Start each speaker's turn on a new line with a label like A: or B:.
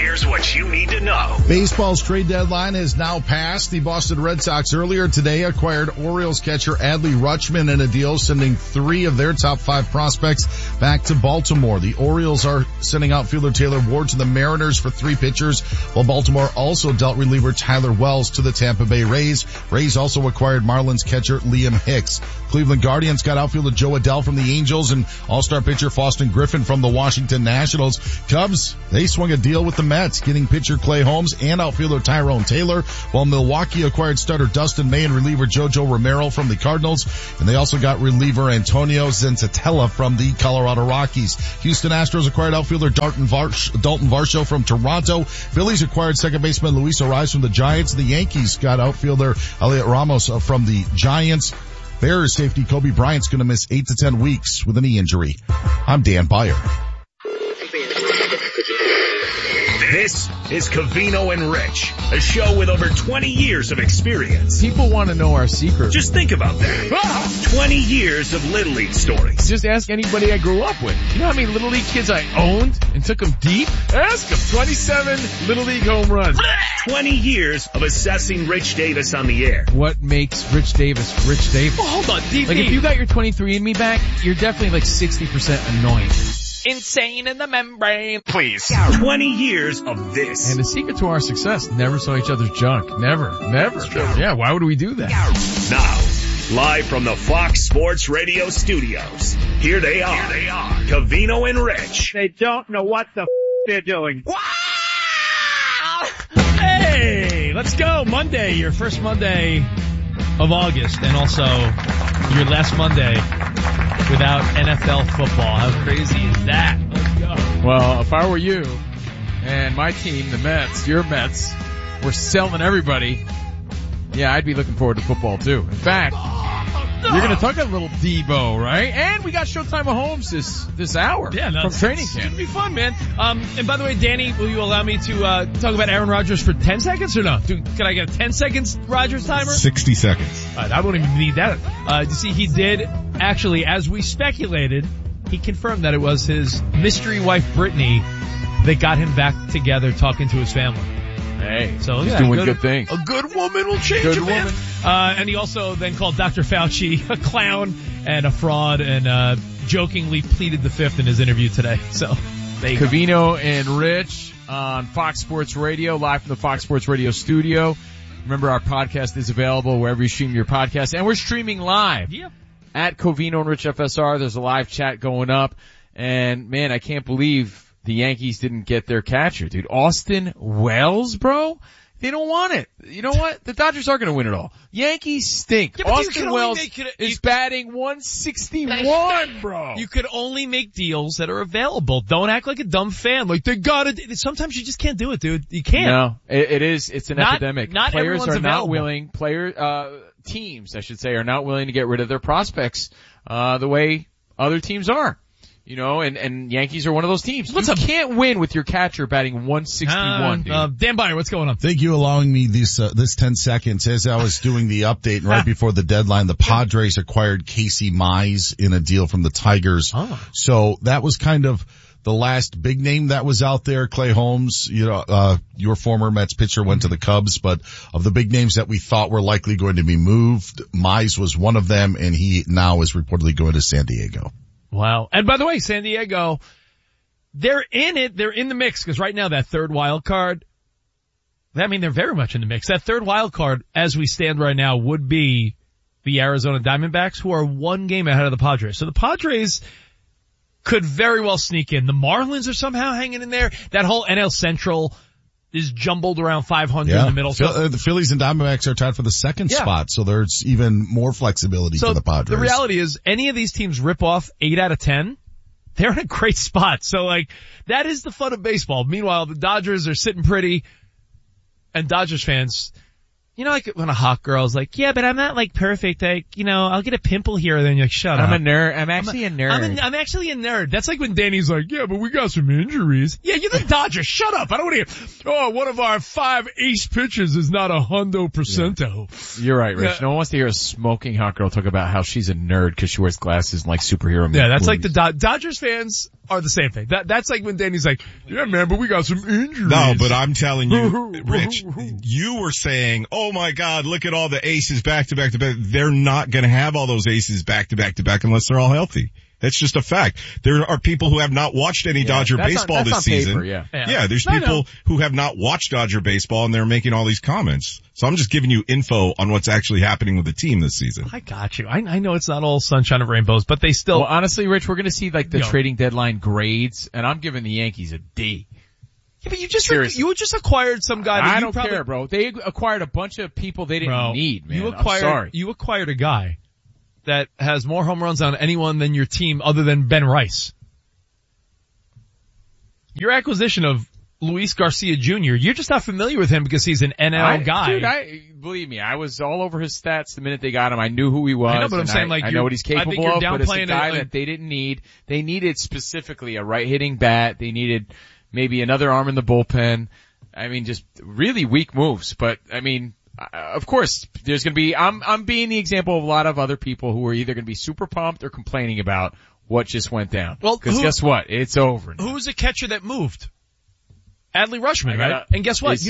A: here's what you need to know.
B: Baseball's trade deadline has now passed. The Boston Red Sox earlier today acquired Orioles catcher Adley Rutschman in a deal, sending 3 of their top 5 prospects back to Baltimore. The Orioles are sending outfielder Taylor Ward to the Mariners for 3 pitchers, while Baltimore also dealt reliever Tyler Wells to the Tampa Bay Rays. Rays also acquired Marlins catcher Liam Hicks. Cleveland Guardians got outfielder Joe Adell from the Angels and all-star pitcher Faustin Griffin from the Washington Nationals. Cubs, they swung a deal with the Mets, getting pitcher Clay Holmes and outfielder Tyrone Taylor, while Milwaukee acquired starter Dustin May and reliever Jojo Romero from the Cardinals, and they also got reliever Antonio Zenzatella from the Colorado Rockies. Houston Astros acquired outfielder Dalton Varsho from Toronto. Phillies acquired second baseman Luis Arraez from the Giants. The Yankees got outfielder Elliot Ramos from the Giants. Bears safety Kobe Bryant's going to miss 8 to 10 weeks with a knee injury. I'm Dan Beyer.
A: This is Covino and Rich, a show with over 20 years of experience.
C: People want to know our secret.
A: Just think about that. 20 years of Little League stories.
C: Just ask anybody I grew up with. You know how many Little League kids I owned and took them deep? Ask them. 27 Little League home runs.
A: 20 years of assessing Rich Davis on the air.
C: What makes Rich Davis Rich Davis?
D: Well, hold on, DP.
C: Like, if you got your 23andMe back, you're definitely like 60% annoying.
D: Insane in the membrane.
A: Please. 20 years of this.
C: And the secret to our success, never saw each other's junk. Never. Yeah, why would we do that?
A: Now, live from the Fox Sports Radio studios, here they are. Covino and Rich.
E: They don't know what the they're doing.
D: Wow! Hey, let's go. Monday, your first Monday of August, and also your last Monday without NFL football. How crazy is that? Let's go.
C: Well, if I were you and my team, the Mets, your Mets, were selling everybody, yeah, I'd be looking forward to football too. In fact, you're going to talk a little Debo, right? And we got Showtime Mahomes this hour from training camp.
D: It's going to be fun, man. And by the way, Danny, will you allow me to talk about Aaron Rodgers for 10 seconds or no? Can I get a 10 seconds Rodgers timer?
B: 60 seconds.
D: I won't even need that. You see, he did actually, as we speculated, he confirmed that it was his mystery wife, Brittany, that got him back together talking to his family.
C: Hey,
D: so
C: he's doing good things.
D: A good woman will change a man. And he also then called Dr. Fauci a clown and a fraud and jokingly pleaded the fifth in his interview today. So there you go.
C: Covino and Rich on Fox Sports Radio, live from the Fox Sports Radio studio. Remember, our podcast is available wherever you stream your podcast, and we're streaming live at Covino and Rich FSR. There's a live chat going up, and man, I can't believe the Yankees didn't get their catcher, dude. Austin Wells, bro? They don't want it. You know what? The Dodgers are going to win it all. Yankees stink.
D: Yeah,
C: Austin Wells is batting 161, bro.
D: You could only make deals that are available. Don't act like a dumb fan. Like, they gotta, sometimes you just can't do it, dude. You can't.
C: No, it's an epidemic.
D: Not
C: Players are not
D: available.
C: willing, teams, I should say, are not willing to get rid of their prospects, the way other teams are. You know, and Yankees are one of those teams. You can't win with your catcher batting 161, dude.
D: Dan Beyer, what's going on?
B: Thank you allowing me this 10 seconds. As I was doing the update and right before the deadline, the Padres acquired Casey Mize in a deal from the Tigers. So that was kind of the last big name that was out there. Clay Holmes, your former Mets pitcher went to the Cubs, but of the big names that we thought were likely going to be moved, Mize was one of them, and he now is reportedly going to San Diego.
D: Wow. And by the way, San Diego, they're in it. They're in the mix because right now that third wild card, they're very much in the mix. That third wild card, as we stand right now, would be the Arizona Diamondbacks, who are 1 game ahead of the Padres. So the Padres could very well sneak in. The Marlins are somehow hanging in there. That whole NL Central is jumbled around 500 in the middle. So
B: the Phillies and Diamondbacks are tied for the second spot, so there's even more flexibility for the Padres.
D: The reality is, any of these teams rip off 8 out of 10, they're in a great spot. So that is the fun of baseball. Meanwhile, the Dodgers are sitting pretty, and Dodgers fans, You know, like when a hot girl's like, yeah, but I'm not like perfect. I'll get a pimple here. And then you're like, shut up.
C: I'm a nerd. I'm actually a nerd.
D: I'm actually a nerd. That's like when Danny's like, yeah, but we got some injuries. Yeah, you're the Dodgers. Shut up. I don't want to hear, one of our 5 ace pitchers is not 100%.
C: Yeah. You're right, Rich. No one wants to hear a smoking hot girl talk about how she's a nerd because she wears glasses and like superhero movies.
D: Yeah, that's like the Dodgers fans are the same thing. That's like when Danny's like, yeah, man, but we got some injuries.
F: No, but I'm telling you, Rich, you were saying, oh my God, look at all the aces back to back to back. They're not going to have all those aces back to back to back unless they're all healthy. That's just a fact. There are people who have not watched any Dodger baseball this season.
C: Yeah,
F: there's people who have not watched Dodger baseball and they're making all these comments. So I'm just giving you info on what's actually happening with the team this season.
D: I got you. I know it's not all sunshine and rainbows, but they still.
C: Well, honestly, Rich, we're going to see like the trading deadline grades, and I'm giving the Yankees a D.
D: Yeah, but you just acquired some guy that
C: I don't care, bro. They acquired a bunch of people they didn't need, man.
D: You acquired a guy that has more home runs on anyone than your team other than Ben Rice. Your acquisition of Luis Garcia Jr., you're just not familiar with him because he's an NL guy.
C: Dude, believe me, I was all over his stats the minute they got him. I knew who he was.
D: I know, but I'm saying
C: I know what he's capable of, but it's a guy that they didn't need. They needed specifically a right-hitting bat. They needed maybe another arm in the bullpen. I mean, just really weak moves. But, I mean, of course, there's going to be, I'm being the example of a lot of other people who are either going to be super pumped or complaining about what just went down. Well, because guess what? It's over now.
D: Who's a catcher that moved? Adley Rutschman, right? And guess what?